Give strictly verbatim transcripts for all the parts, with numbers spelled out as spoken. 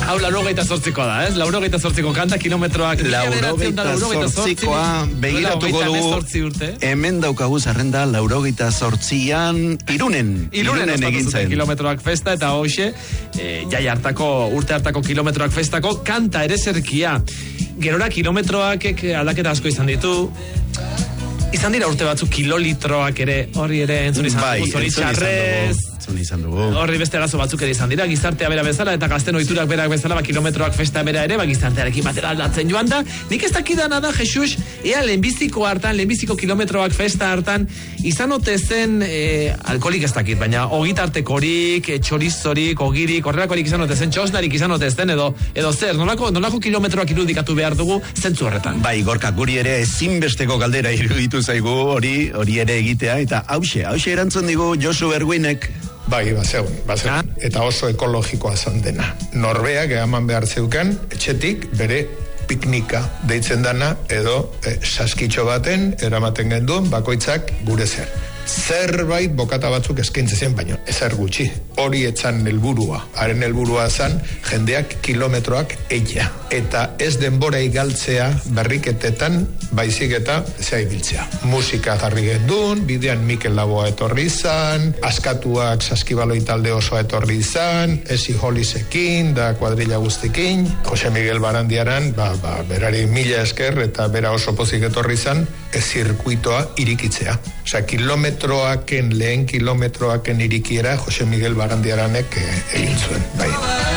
Hau, laurogeita zortzikoa da, ez? Laurogeita zortziko kanta, kilometroak... Laurogeita zortzikoa, begiratuko dugu, hemen daukagu zerrenda, laurogeita zortzian, irunen, irunen egin zen. Kilometroak festa, eta hoxe, e, jai hartako, urte hartako kilometroak festako, kanta ere zerkia. Gerora kilometroak aldaketa asko izan ditu, izan dira urte batzuk kilolitroak ere, hori ere entzun izan bai, dugu, zoritxarrez, izan dugu. Horri beste arazo batzuk ere izan dira, gizartea bera bezala eta gazten ohiturak berak bezala, ba, kilometroak festa bera ere, ba, gizartearekin batera aldatzen joan da. Nik ez dakidana da, Jesus, ea lehenbiziko hartan, lehenbiziko kilometroak festa hartan, izan ote zen, e, alkoholik ez dakit, baina ogitartekorik, e, txorizorik, ogirik, horrelakorik izan ote zen, txosnarik izan ote zen, edo, edo zer, nolako, nolako kilometroak irudikatu behar dugu zentzu horretan. Bai, Gorka, guri ere ezinbesteko galdera iruditu zaigu hori, hori ere egitea, eta hause, hause erantzun digu Josu Erguinek. Bai, bazeun, bazeun. Eta oso ekologikoa zan dena. Norbeak eman behar zeukan, etxetik bere piknika deitzen dana, edo eh, saskitxo baten eramaten genduen bakoitzak gure zer. Zerbait bokata batzuk eskaintze zen, baino ezer gutxi. Hori etzan helburua. Haren helburua zan jendeak kilometroak eia. Eta ez denbora igaltzea berriketetan, baizik eta zea ibiltzea. Musika jarri gendun, bidean Mikel Laboa etorri izan, askatuak saskibaloi talde osoa etorri izan, Esi Holisekin, da kuadrilla guztikin, Jose Miguel Barandiaran, ba, ba, berari mila esker eta bera oso pozik etorri izan, ez zirkuitoa irikitzea. Osea, kilometroaken, lehen kilometroaken irikiera Jose Miguel Barandiaranek egin zuen, bai.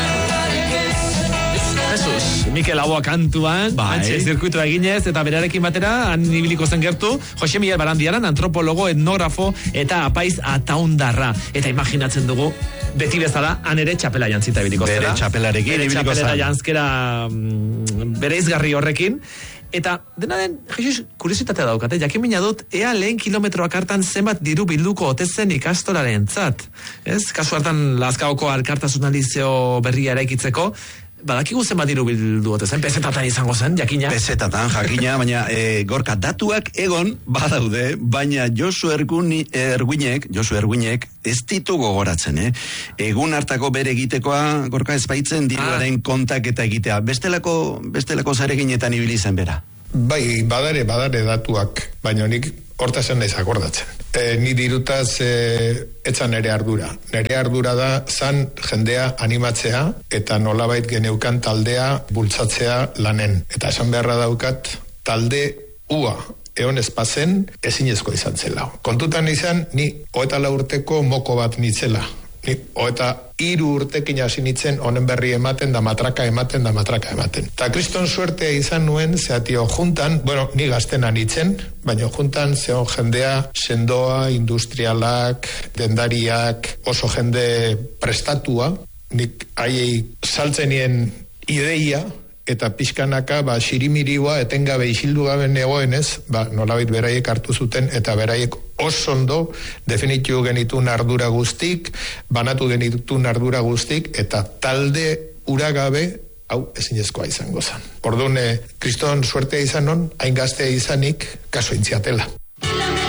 Jesus, Mikel Laboa kantuan, bai. Antxe zirkuitu eginez, eta berarekin batera, han ibiliko zen gertu, Jose Miguel Barandiaran, antropologo, etnografo, eta apaiz ataundarra. Eta imaginatzen dugu, beti bezala, han ere txapela jantzita ibiliko zera. Bere txapelarekin bere ibiliko zen. Bere txapelera jantzkera mm, bere izgarri horrekin. Eta, dena den, Jesus, kuriositatea daukate, jakin mina dut, ea lehen kilometroak hartan zenbat diru bilduko otezen ikastoraren zat. Ez? Kasu hartan, Lazkaoko alkartasun alizio berria eraikitzeko, badakigu zenbat diru bildu otezen, pesetatan izango zen, jakina. Pesetatan, jakina, baina e, Gorka, datuak egon badaude, baina Josu Erguni, Erguinek, Josu Erguinek, ez ditu gogoratzen, eh? Egun hartako bere egitekoa, Gorka, ez baitzen diruaren ah. kontak eta egitea. Bestelako, bestelako zareginetan ibili zen bera. Bai, badare, badare datuak, baina nik hortazen naiz akordatzen. E, ni dirutaz e, etzan nere ardura. Nere ardura da zan jendea animatzea eta nolabait geneukan taldea bultzatzea lanen. Eta esan beharra daukat talde ua egon espazen ezinezko izan zela. Kontutan izan ni hogeita lau urteko moko bat nitzela. Ni hogeita hiru urtekin hasi nitzen honen berri ematen, da matraka ematen, da matraka ematen. Ta kriston suertea izan nuen, zeatio juntan, bueno, ni gaztena nitzen, baina juntan zeon jendea sendoa, industrialak, dendariak, oso jende prestatua, nik haiei saltzenien ideia, eta pixkanaka, ba, xirimiriua etengabe isildu gabe negoenez, ba, nolabait beraiek hartu zuten, eta beraiek oso ondo definitu genitun ardura guztik, banatu genitun ardura guztik, eta talde uragabe, hau ezinezkoa izango zen. Orduan, kriston suertea izan non, hain gaztea izanik, kaso intziatela.